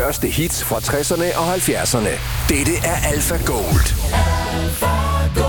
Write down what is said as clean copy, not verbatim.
største hits fra 60'erne og 70'erne. Dette er Alpha Gold.